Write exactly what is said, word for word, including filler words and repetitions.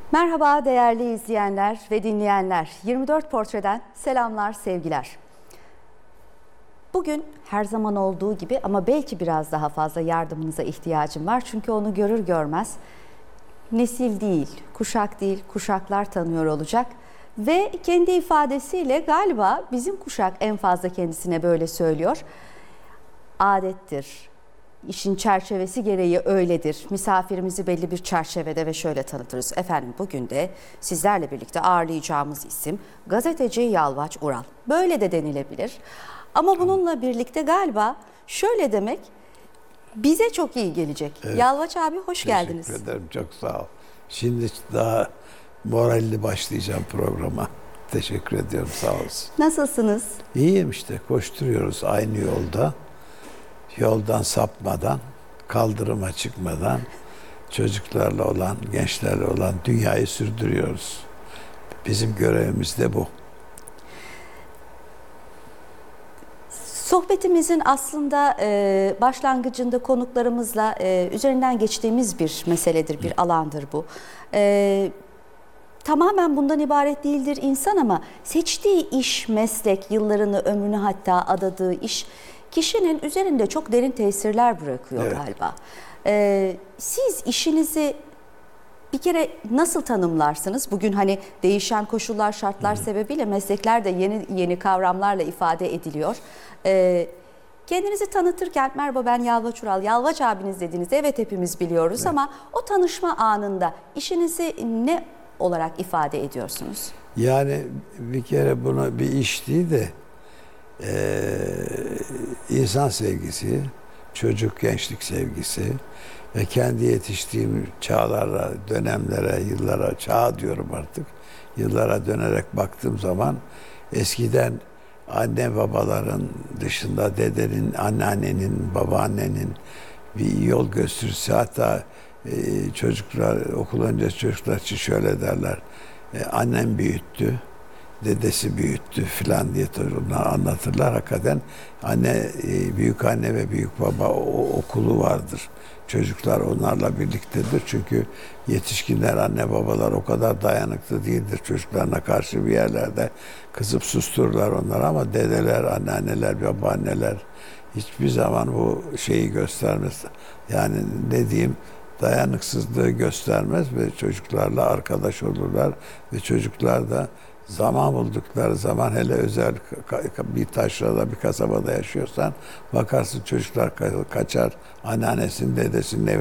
Merhaba değerli izleyenler ve dinleyenler. yirmi dört Portre'den selamlar, sevgiler. Bugün her zaman olduğu gibi ama belki biraz daha fazla yardımınıza ihtiyacım var. Çünkü onu görür görmez nesil değil, kuşak değil, kuşaklar tanıyor olacak. Ve kendi ifadesiyle galiba bizim kuşak en fazla kendisine böyle söylüyor. Adettir. İşin çerçevesi gereği öyledir. Misafirimizi belli bir çerçevede ve şöyle tanıtırız. Efendim bugün de sizlerle birlikte ağırlayacağımız isim gazeteci Yalvaç Ural. Böyle de denilebilir. Ama bununla birlikte galiba şöyle demek bize çok iyi gelecek. Evet. Yalvaç abi hoş Teşekkür geldiniz. Teşekkür ederim, çok sağ ol. Şimdi daha moralli başlayacağım programa. Teşekkür ediyorum, sağ olasın. Nasılsınız? İyiyim işte, koşturuyoruz aynı yolda. Yoldan sapmadan, kaldırıma çıkmadan çocuklarla olan, gençlerle olan dünyayı sürdürüyoruz. Bizim görevimiz de bu. Sohbetimizin aslında e, başlangıcında konuklarımızla e, üzerinden geçtiğimiz bir meseledir, bir alandır bu. E, tamamen bundan ibaret değildir insan ama seçtiği iş, meslek, yıllarını, ömrünü hatta adadığı iş kişinin üzerinde çok derin tesirler bırakıyor evet. galiba. E, siz işinizi bir kere nasıl tanımlarsınız? Bugün hani değişen koşullar, şartlar Hı. sebebiyle meslekler de yeni yeni kavramlarla ifade ediliyor. Ee, kendinizi tanıtırken merhaba ben Yalvaç Ural, Yalvaç abiniz dediğinizde evet hepimiz biliyoruz evet. ama o tanışma anında işinizi ne olarak ifade ediyorsunuz? Yani bir kere bunu bir iş değil de e, insan sevgisi, çocuk gençlik sevgisi ve kendi yetiştiğim çağlara, dönemlere, yıllara, çağ diyorum artık, yıllara dönerek baktığım zaman eskiden anne babaların dışında dedenin, anneannenin, babaannenin bir yol gösterisi, hatta e, çocuklar, okul öncesi çocuklar için şöyle derler, e, annem büyüttü, dedesi büyüttü filan diye onlar anlatırlar. Hakikaten anne, büyük anne ve büyük baba o, okulu vardır. Çocuklar onlarla birliktedir. Çünkü yetişkinler, anne babalar o kadar dayanıklı değildir. Çocuklarına karşı bir yerlerde kızıp sustururlar onları ama dedeler, anneanneler, babaanneler hiçbir zaman bu şeyi göstermez. Yani ne diyeyim, dayanıksızlığı göstermez ve çocuklarla arkadaş olurlar ve çocuklar da zaman buldukları zaman, hele özel bir taşrada, bir kasabada yaşıyorsan bakarsın çocuklar kaçar anneannesinin, dedesinin evine